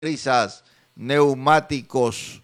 parabrisas, neumáticos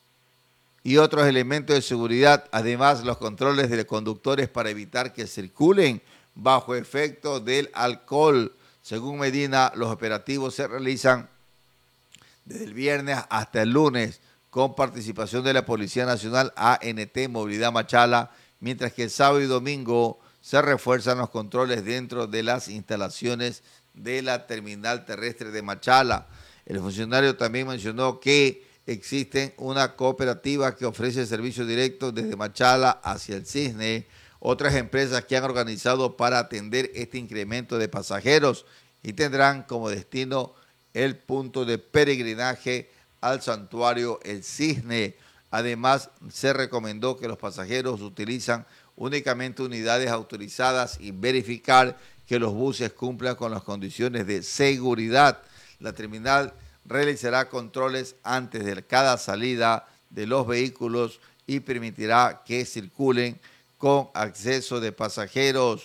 y otros elementos de seguridad. Además, los controles de conductores para evitar que circulen bajo efecto del alcohol. Según Medina, los operativos se realizan desde el viernes hasta el lunes con participación de la Policía Nacional, ANT, Movilidad Machala, mientras que el sábado y domingo se refuerzan los controles dentro de las instalaciones de la terminal terrestre de Machala. El funcionario también mencionó que existe una cooperativa que ofrece servicio directo desde Machala hacia el Cisne, otras empresas que han organizado para atender este incremento de pasajeros y tendrán como destino el punto de peregrinaje al santuario El Cisne. Además, se recomendó que los pasajeros utilizan únicamente unidades autorizadas y verificar que los buses cumplan con las condiciones de seguridad. La terminal realizará controles antes de cada salida de los vehículos y permitirá que circulen con acceso de pasajeros.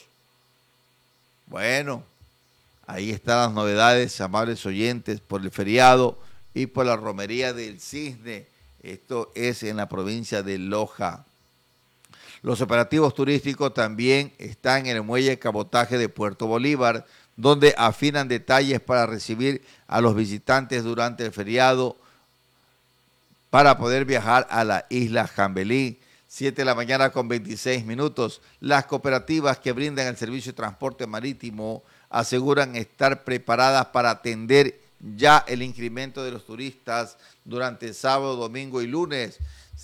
Bueno, ahí están las novedades, amables oyentes, por el feriado y por la romería del Cisne. Esto es en la provincia de Loja. Los operativos turísticos también están en el muelle de cabotaje de Puerto Bolívar, donde afinan detalles para recibir a los visitantes durante el feriado para poder viajar a la isla Jambelí. 7 de la mañana con 26 minutos. Las cooperativas que brindan el servicio de transporte marítimo aseguran estar preparadas para atender ya el incremento de los turistas durante sábado, domingo y lunes.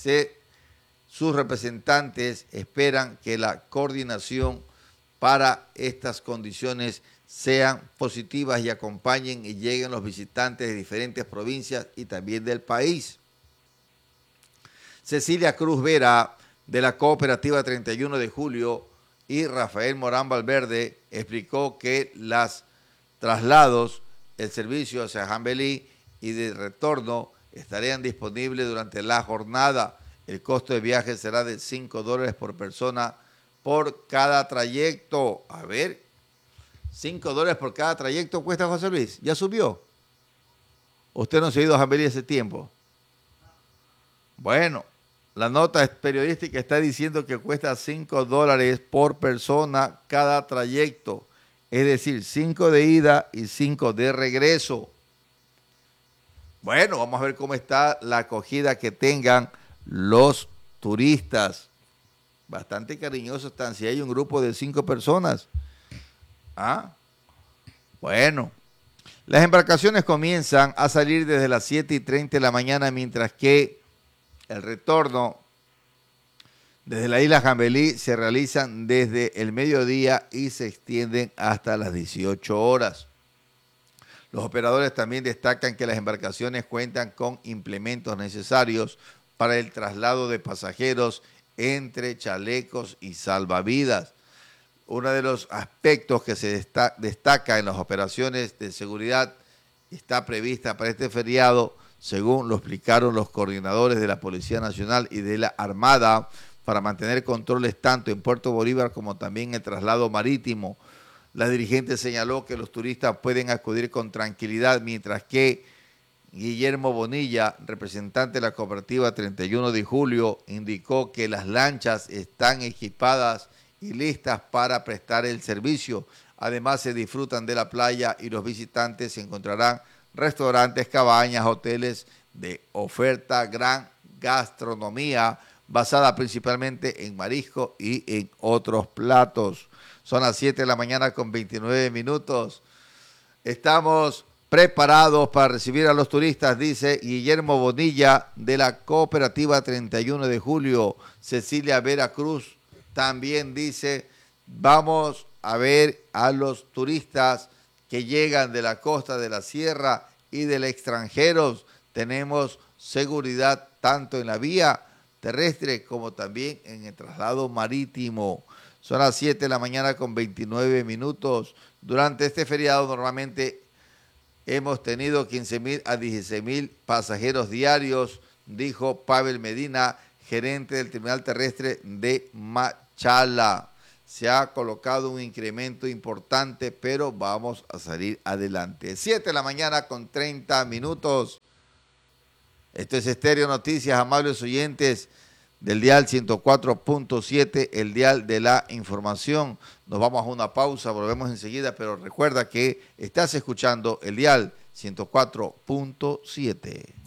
Sus representantes esperan que la coordinación para estas condiciones sean positivas y acompañen y lleguen los visitantes de diferentes provincias y también del país. Cecilia Cruz Vera, de la Cooperativa 31 de Julio, y Rafael Morán Valverde explicó que los traslados, el servicio hacia Jambelí y de retorno estarían disponibles durante la jornada. El costo de viaje será de $5 por persona por cada trayecto. A ver, $5 por cada trayecto cuesta, José Luis. ¿Ya subió? ¿Usted no se ha ido a Jambelí ese tiempo? Bueno, la nota periodística está diciendo que cuesta $5 por persona cada trayecto. Es decir, 5 de ida y 5 de regreso. Bueno, vamos a ver cómo está la acogida que tengan los turistas. Bastante cariñosos están. Si hay un grupo de 5 personas. Bueno. Las embarcaciones comienzan a salir desde las 7:30 de la mañana, mientras que el retorno desde la isla Jambelí se realizan desde el mediodía y se extienden hasta las 18 horas. Los operadores también destacan que las embarcaciones cuentan con implementos necesarios para el traslado de pasajeros entre chalecos y salvavidas. Uno de los aspectos que se destaca en las operaciones de seguridad está prevista para este feriado, según lo explicaron los coordinadores de la Policía Nacional y de la Armada, para mantener controles tanto en Puerto Bolívar como también en el traslado marítimo. La dirigente señaló que los turistas pueden acudir con tranquilidad, mientras que Guillermo Bonilla, representante de la Cooperativa 31 de Julio, indicó que las lanchas están equipadas y listas para prestar el servicio. Además, se disfrutan de la playa y los visitantes encontrarán restaurantes, cabañas, hoteles de oferta, gran gastronomía, basada principalmente en marisco y en otros platos. Son las 7 de la mañana con 29 minutos. Estamos preparados para recibir a los turistas, dice Guillermo Bonilla, de la Cooperativa 31 de Julio. Cecilia Vera Cruz también dice, vamos a ver a los turistas que llegan de la costa, de la sierra y del extranjero. Tenemos seguridad tanto en la vía terrestre como también en el traslado marítimo. Son las 7 de la mañana con 29 minutos. Durante este feriado normalmente hemos tenido 15,000 a 16,000 pasajeros diarios, dijo Pavel Medina, gerente del terminal terrestre de Machala. se ha colocado un incremento importante, pero vamos a salir adelante. 7 de la mañana con 30 minutos. Esto es Estéreo Noticias, amables oyentes del dial 104.7, el dial de la información. Nos vamos a una pausa, volvemos enseguida, pero recuerda que estás escuchando el dial 104.7.